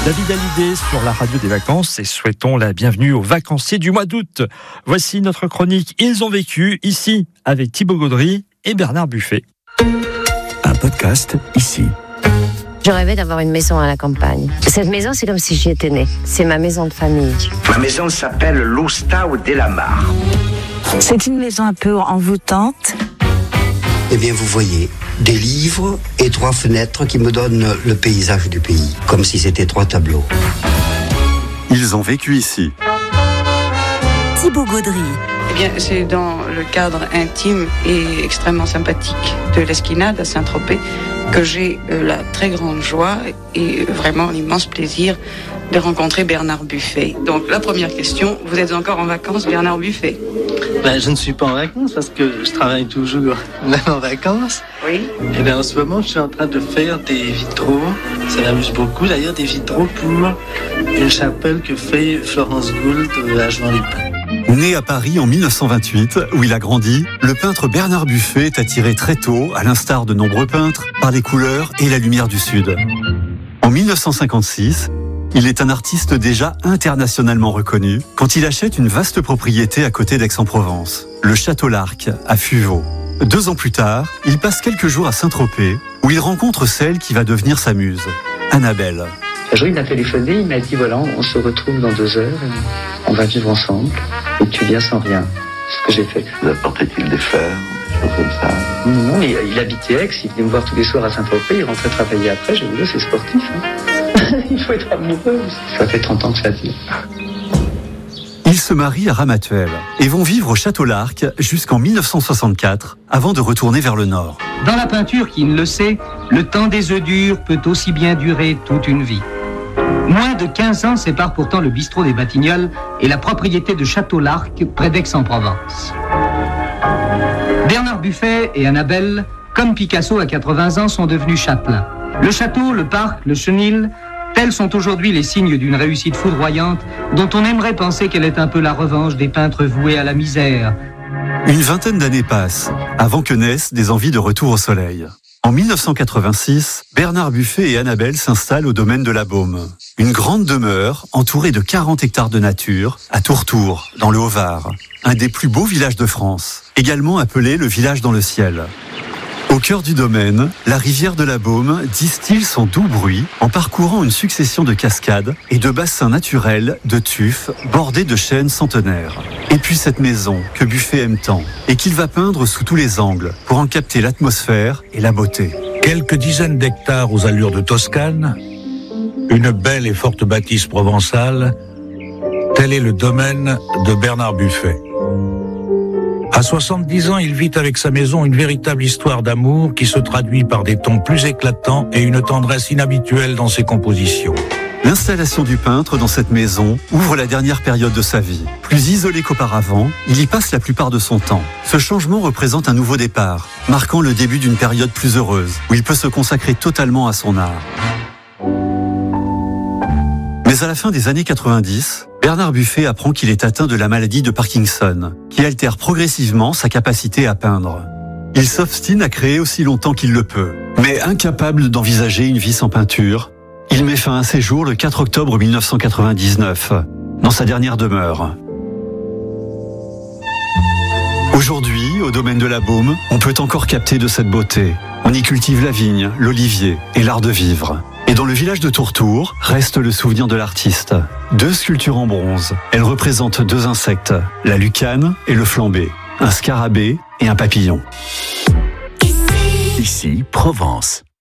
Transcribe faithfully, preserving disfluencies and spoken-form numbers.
David Hallyday sur la radio des vacances et souhaitons la bienvenue aux vacanciers du mois d'août. Voici notre chronique Ils ont vécu, ici avec Thibaut Gaudry et Bernard Buffet. Un podcast ici. Je rêvais d'avoir une maison à la campagne. Cette maison, c'est comme si j'y étais née. C'est ma maison de famille. Ma maison s'appelle l'Oustau de la Mare. C'est une maison un peu envoûtante. Eh bien, vous voyez, des livres et trois fenêtres qui me donnent le paysage du pays, comme si c'était trois tableaux. Ils ont vécu ici. Thibaut Gaudry. Eh bien, c'est dans le cadre intime et extrêmement sympathique de l'Esquinade à Saint-Tropez que j'ai la très grande joie et vraiment l'immense plaisir de rencontrer Bernard Buffet. Donc, la première question, vous êtes encore en vacances, Bernard Buffet ? Ben, je ne suis pas en vacances parce que je travaille toujours, même en vacances. Oui. Et bien, en ce moment, je suis en train de faire des vitraux. Ça m'amuse beaucoup, d'ailleurs, des vitraux pour une chapelle que fait Florence Gould à Juan-les-Pins. Né à Paris en dix-neuf cent vingt-huit, où il a grandi, le peintre Bernard Buffet est attiré très tôt, à l'instar de nombreux peintres, par les couleurs et la lumière du Sud. En dix-neuf cent cinquante-six, il est un artiste déjà internationalement reconnu quand il achète une vaste propriété à côté d'Aix-en-Provence, le Château L'Arc, à Fuveau. Deux ans plus tard, il passe quelques jours à Saint-Tropez, où il rencontre celle qui va devenir sa muse, Annabelle. Un jour, il m'a téléphoné, il m'a dit, voilà, on se retrouve dans deux heures, on va vivre ensemble, et tu viens sans rien. C'est ce que j'ai fait. Vous apportait-il des fleurs, des choses comme ça? Non, mais il habitait Aix, il venait me voir tous les soirs à Saint-Tropez, il rentrait travailler après, j'ai dit, c'est sportif. Hein. Il faut être amoureux. Ça fait trente ans que ça dure. Ils se marient à Ramatuelle et vont vivre au Château L'Arc jusqu'en dix-neuf cent soixante-quatre, avant de retourner vers le nord. Dans la peinture, qui ne le sait, le temps des œufs durs peut aussi bien durer toute une vie. Moins de quinze ans séparent pourtant le bistrot des Batignolles et la propriété de Château L'Arc, près d'Aix-en-Provence. Bernard Buffet et Annabelle, comme Picasso à quatre-vingts ans, sont devenus chapelains. Le château, le parc, le chenil, tels sont aujourd'hui les signes d'une réussite foudroyante dont on aimerait penser qu'elle est un peu la revanche des peintres voués à la misère. Une vingtaine d'années passent avant que naissent des envies de retour au soleil. En dix-neuf cent quatre-vingt-six, Bernard Buffet et Annabelle s'installent au domaine de la Baume. Une grande demeure entourée de quarante hectares de nature à Tourtour, dans le Haut-Var. Un des plus beaux villages de France, également appelé le village dans le ciel. Au cœur du domaine, la rivière de la Baume distille son doux bruit en parcourant une succession de cascades et de bassins naturels de tufs bordés de chênes centenaires. Et puis cette maison que Buffet aime tant et qu'il va peindre sous tous les angles pour en capter l'atmosphère et la beauté. Quelques dizaines d'hectares aux allures de Toscane, une belle et forte bâtisse provençale, tel est le domaine de Bernard Buffet. À soixante-dix ans, il vit avec sa maison une véritable histoire d'amour qui se traduit par des tons plus éclatants et une tendresse inhabituelle dans ses compositions. L'installation du peintre dans cette maison ouvre la dernière période de sa vie. Plus isolé qu'auparavant, il y passe la plupart de son temps. Ce changement représente un nouveau départ, marquant le début d'une période plus heureuse, où il peut se consacrer totalement à son art. Mais à la fin des années quatre-vingt-dix, Bernard Buffet apprend qu'il est atteint de la maladie de Parkinson, qui altère progressivement sa capacité à peindre. Il s'obstine à créer aussi longtemps qu'il le peut. Mais incapable d'envisager une vie sans peinture, il met fin à ses jours le quatre octobre mille neuf cent quatre-vingt-dix-neuf, dans sa dernière demeure. Aujourd'hui, au domaine de la Baume, on peut encore capter de cette beauté. On y cultive la vigne, l'olivier et l'art de vivre. Et dans le village de Tourtour, reste le souvenir de l'artiste. Deux sculptures en bronze. Elles représentent deux insectes, la lucane et le flambé, un scarabée et un papillon. Ici, Provence.